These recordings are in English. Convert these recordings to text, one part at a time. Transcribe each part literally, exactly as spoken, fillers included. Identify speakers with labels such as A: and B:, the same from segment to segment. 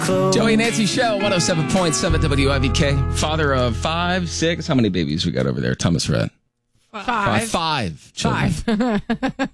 A: Joey and Nancy Show, one oh seven point seven W I V K. Father of five, six. How many babies we got over there? Thomas Red.
B: Five.
A: Five. Five. Children.
B: Five.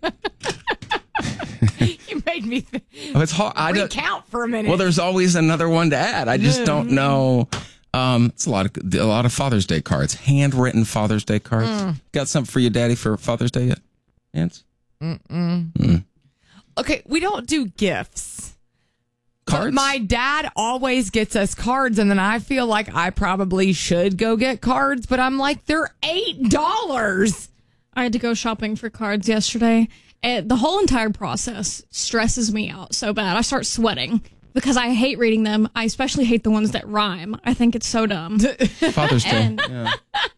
B: You made me th-
A: oh, it's hard. I don't
B: recount for a minute.
A: Well, there's always another one to add. I just don't know. Um, it's a lot of a lot of Father's Day cards, handwritten Father's Day cards. Mm. Got something for your daddy for Father's Day yet, Nance?
B: Mm-mm.
A: Mm.
B: Okay, we don't do gifts.
A: Cards?
B: But my dad always gets us cards, and then I feel like I probably should go get cards, but I'm like, they're eight dollars.
C: I had to go shopping for cards yesterday. And the whole entire process stresses me out so bad. I start sweating because I hate reading them. I especially hate the ones that rhyme. I think it's so dumb.
A: Father's Day.
C: And,
A: yeah.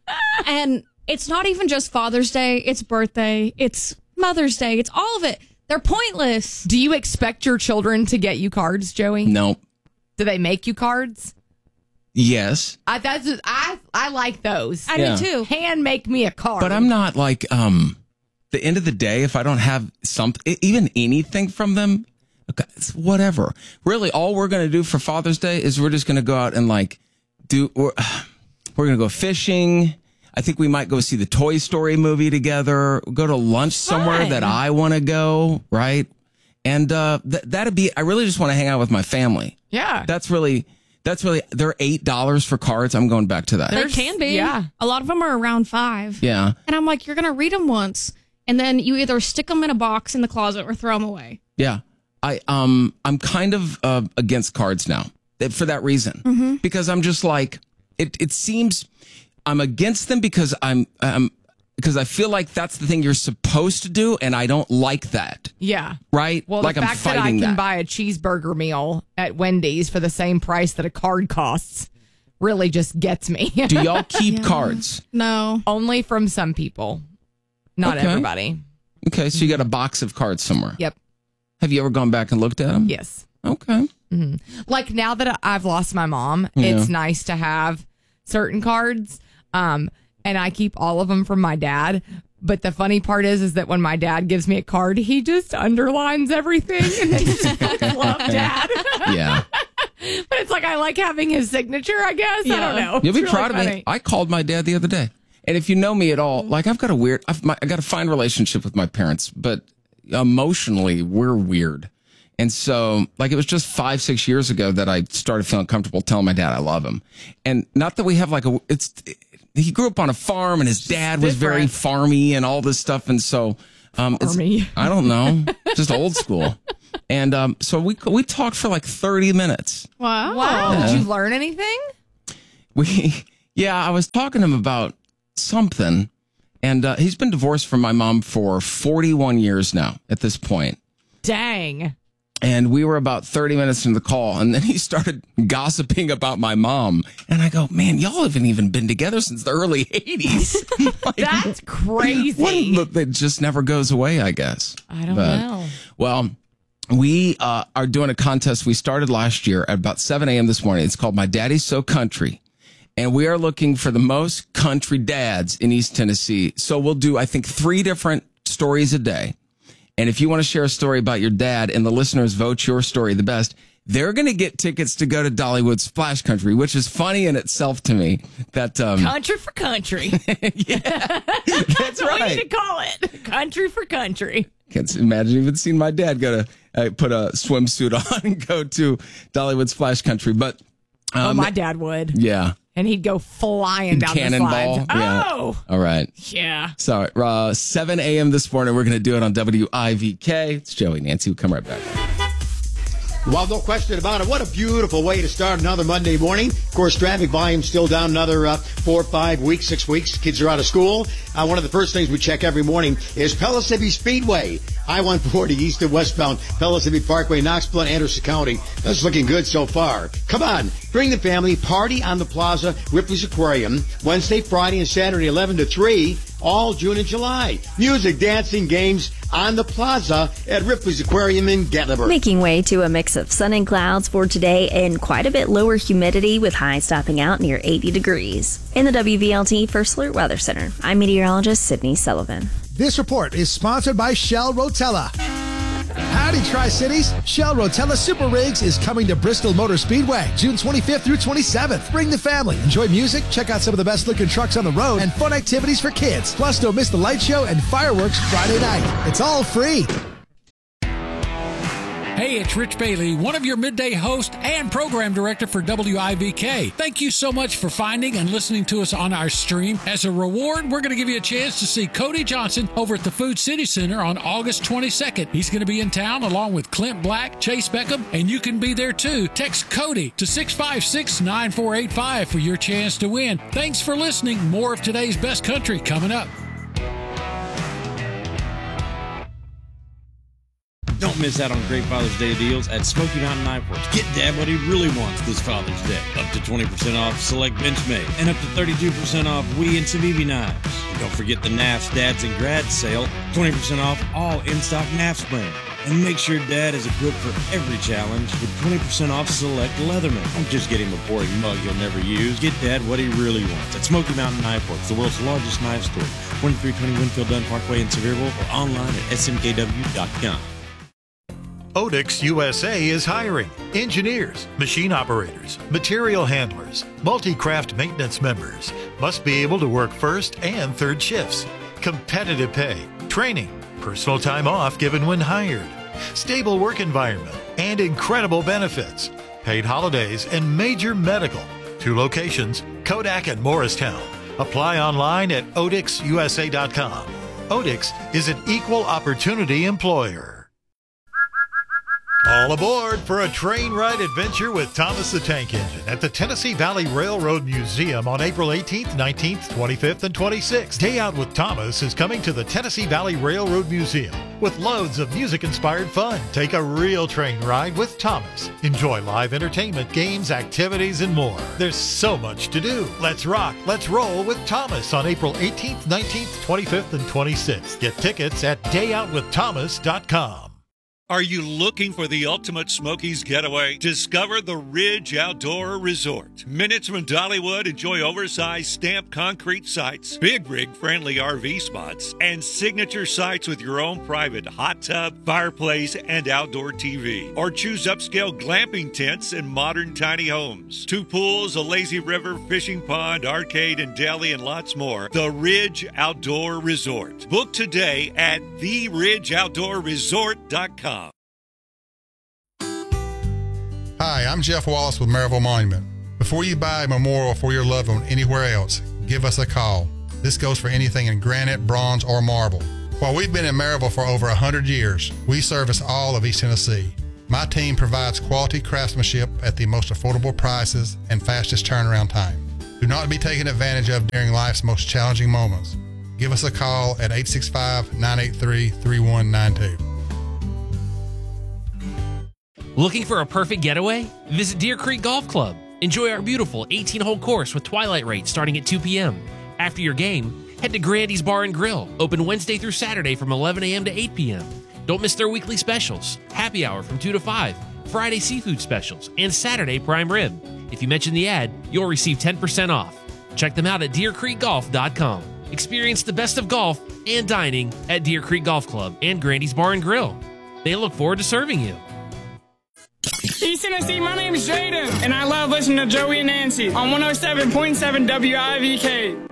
C: and it's not even just Father's Day. It's birthday. It's Mother's Day. It's all of it. They're pointless.
B: Do you expect your children to get you cards, Joey?
A: No.
B: Do they make you cards?
A: Yes.
B: I that's I I like those.
C: I
A: Yeah.
C: do too.
B: Hand make me a card.
A: But I'm not like, um, the end of the day, if I don't have something, even anything from them, okay, it's whatever. Really, all we're going to do for Father's Day is we're just going to go out and like do, we're, we're going to go fishing. I think we might go see the Toy Story movie together, go to lunch somewhere
B: Fun.
A: that I want to go, right? And uh, th- that'd be, I really just want to hang out with my family.
B: Yeah.
A: That's really, that's really, they're eight dollars for cards. I'm going back to that.
C: There can be.
B: Yeah.
C: A lot of them are around five.
A: Yeah.
C: And I'm like, you're going to read them once, and then you either stick them in a box in the closet or throw them away.
A: Yeah. I, um, I'm kind of uh, against cards now for that reason.
C: Mm-hmm.
A: Because I'm just like, it, it seems I'm against them because I'm, um, because I feel like that's the thing you're supposed to do, and I don't like that.
B: Yeah.
A: Right?
B: Well,
A: like
B: the
A: I'm
B: fact that I
A: fighting
B: can
A: that.
B: buy a cheeseburger meal at Wendy's for the same price that a card costs really just gets me.
A: Do y'all keep cards?
C: No.
B: Only from some people. Not
A: Okay.
B: everybody.
A: Okay, so you got a box of cards somewhere.
B: Yep.
A: Have you ever gone back and looked at them?
B: Yes.
A: Okay.
B: Mm-hmm. Like now that I've lost my mom,
A: Yeah.
B: it's nice to have certain cards. Um, and I keep all of them from my dad. But the funny part is, is that when my dad gives me a card, he just underlines everything and then just puts love, Dad.
A: Yeah.
B: But it's like I like having his signature, I guess. I don't know.
A: You'll be
B: It's
A: proud
B: really
A: of me.
B: funny.
A: I called my dad the other day. And if you know me at all, like I've got a weird, I've my, I got a fine relationship with my parents, but emotionally we're weird. And so like it was just five, six years ago that I started feeling comfortable telling my dad I love him. And not that we have like a, it's, he grew up on a farm and his dad was very farmy and all this stuff. And so, um, it's,
B: Farmy.
A: I don't know, just old school. And, um, so we, we talked for like thirty minutes.
C: Wow.
B: Wow.
A: Yeah.
B: Did you learn anything?
A: We, yeah, I was talking to him about something, and uh, he's been divorced from my mom for forty-one years now at this point.
B: Dang.
A: And we were about thirty minutes into the call, and then he started gossiping about my mom. And I go, man, y'all haven't even been together since the early eighties. Like,
B: That's crazy.
A: what, it just never goes away, I guess.
B: I don't
A: But,
B: know.
A: Well, we uh, are doing a contest we started last year at about seven a.m. this morning. It's called My Daddy's So Country. And we are looking for the most country dads in East Tennessee. So we'll do, I think, three different stories a day. And if you want to share a story about your dad and the listeners vote your story the best, they're going to get tickets to go to Dollywood Splash Country, which is funny in itself to me. That um,
B: Country for country.
A: yeah, that's
B: That's what we
A: right.
B: need to call it. Country for country.
A: Can't imagine even seeing my dad go to uh, put a swimsuit on and go to Dollywood Splash Country. But um,
B: oh, my dad would.
A: yeah,
B: And he'd go flying down
A: cannonball.
B: the slide.
A: Yeah.
B: Oh,
A: All right.
B: yeah.
A: Sorry, uh, seven a.m. this morning. We're going to do it on W I V K. It's Joey, Nancy. We'll come right back.
D: Well, no question about it. What a beautiful way to start another Monday morning. Of course, traffic volume still down another uh, four, five weeks, six weeks. Kids are out of school. Uh, one of the first things we check every morning is Pellissippi Speedway. I one forty east and westbound, Pellissippi Parkway, Knoxville, and Anderson County. That's looking good so far. Come on, bring the family. Party on the Plaza, Ripley's Aquarium. Wednesday, Friday, and Saturday, eleven to three. All June and July. Music, dancing, games on the Plaza at Ripley's Aquarium in Gatlinburg.
E: Making way to a mix of sun and clouds for today and quite a bit lower humidity with highs topping out near eighty degrees. In the W V L T First Alert Weather Center, I'm meteorologist Sydney Sullivan.
F: This report is sponsored by Shell Rotella. Howdy, Tri-Cities. Shell Rotella Super Rigs is coming to Bristol Motor Speedway June twenty-fifth through twenty-seventh. Bring the family, enjoy music, check out some of the best-looking trucks on the road, and fun activities for kids. Plus, don't miss the light show and fireworks Friday night. It's all free.
G: Hey, it's Rich Bailey, one of your midday hosts and program director for W I V K. Thank you so much for finding and listening to us on our stream. As a reward, we're going to give you a chance to see Cody Johnson over at the Food City Center on August twenty-second. He's going to be in town along with Clint Black, Chase Beckham, and you can be there too. Text Cody to six five six, nine four eight five for your chance to win. Thanks for listening. More of today's best country coming up.
H: Don't miss out on great Father's Day deals at Smoky Mountain Knife Works. Get Dad what he really wants this Father's Day. Up to twenty percent off select Benchmade and up to thirty-two percent off Woody and Civivi knives. And don't forget the N A F S Dads and Grads sale. twenty percent off all in-stock N A F S brands. And make sure Dad is equipped for every challenge with twenty percent off select Leatherman. Don't just get him a boring mug he'll never use. Get Dad what he really wants at Smoky Mountain Knife Works, the world's largest knife store. twenty-three twenty Winfield Dunn Parkway in Sevierville or online at S M K W dot com.
I: Odix U S A is hiring engineers, machine operators, material handlers, multi-craft maintenance members. Must be able to work first and third shifts. Competitive pay, training, personal time off given when hired, stable work environment, and incredible benefits. Paid holidays and major medical. Two locations, Kodak and Morristown. Apply online at odix U S A dot com. Odix is an equal opportunity employer. All aboard for a train ride adventure with Thomas the Tank Engine at the Tennessee Valley Railroad Museum on April eighteenth, nineteenth, twenty-fifth, and twenty-sixth. Day Out with Thomas is coming to the Tennessee Valley Railroad Museum with loads of music-inspired fun. Take a real train ride with Thomas. Enjoy live entertainment, games, activities, and more. There's so much to do. Let's rock, let's roll with Thomas on April eighteenth, nineteenth, twenty-fifth, and twenty-sixth. Get tickets at day out with thomas dot com.
J: Are you looking for the ultimate Smokies getaway? Discover the Ridge Outdoor Resort. Minutes from Dollywood, enjoy oversized stamped concrete sites, big rig friendly R V spots, and signature sites with your own private hot tub, fireplace, and outdoor T V. Or choose upscale glamping tents and modern tiny homes. Two pools, a lazy river, fishing pond, arcade, and deli, and lots more. The Ridge Outdoor Resort. Book today at the ridge outdoor resort dot com.
K: Hi, I'm Jeff Wallace with Maryville Monument. Before you buy a memorial for your loved one anywhere else, give us a call. This goes for anything in granite, bronze, or marble. While we've been in Maryville for over one hundred years, we service all of East Tennessee. My team provides quality craftsmanship at the most affordable prices and fastest turnaround time. Do not be taken advantage of during life's most challenging moments. Give us a call at eight six five, nine eight three, three one nine two.
L: Looking for a perfect getaway? Visit Deer Creek Golf Club. Enjoy our beautiful eighteen-hole course with twilight rates starting at two p.m. After your game, head to Grandy's Bar and Grill, open Wednesday through Saturday from eleven a.m. to eight p.m. Don't miss their weekly specials, happy hour from two to five, Friday seafood specials, and Saturday prime rib. If you mention the ad, you'll receive ten percent off. Check them out at deer creek golf dot com. Experience the best of golf and dining at Deer Creek Golf Club and Grandy's Bar and Grill. They look forward to serving you.
M: East Tennessee, my name is Jaden, and I love listening to Joey and Nancy on one oh seven point seven W I V K.